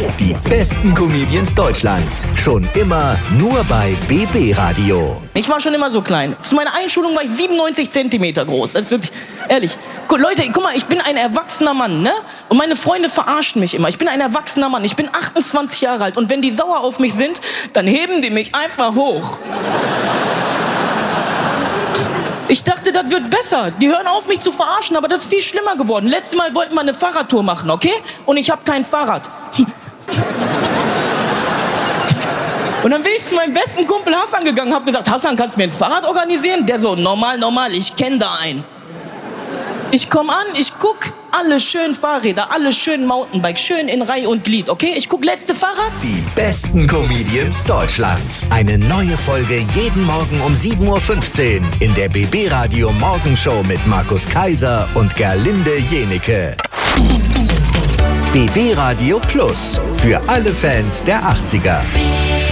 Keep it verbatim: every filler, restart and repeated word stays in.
Die besten Comedians Deutschlands. Schon immer nur bei B B Radio. Ich war schon immer so klein. Zu meiner Einschulung war ich siebenundneunzig Zentimeter groß. Das ist wirklich, ehrlich. Gu- Leute, guck mal, ich bin ein erwachsener Mann, ne? Und meine Freunde verarschen mich immer. Ich bin ein erwachsener Mann. Ich bin achtundzwanzig Jahre alt. Und wenn die sauer auf mich sind, dann heben die mich einfach hoch. Ich dachte, das wird besser. Die hören auf, mich zu verarschen, aber das ist viel schlimmer geworden. Letztes Mal wollten wir eine Fahrradtour machen, okay? Und ich habe kein Fahrrad. Und dann bin ich zu meinem besten Kumpel Hassan gegangen und hab gesagt, Hassan, kannst du mir ein Fahrrad organisieren? Der so, normal, normal, ich kenne da einen. Ich komm an, ich guck, alle schön Fahrräder, alle schön Mountainbike, schön in Reihe und Glied, okay? Ich guck, letzte Fahrrad. Die besten Comedians Deutschlands. Eine neue Folge jeden Morgen um sieben Uhr fünfzehn in der B B Radio Morgenshow mit Markus Kaiser und Gerlinde Jenike. B B Radio Plus für alle Fans der achtziger.